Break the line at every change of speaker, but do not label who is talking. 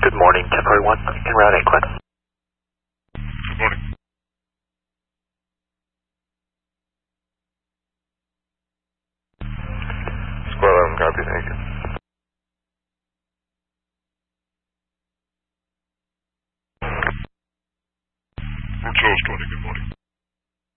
Good morning, 1041, en route 8 Quinn.
Good morning.
Square 11, copy, thank you.
Route 1220, good morning.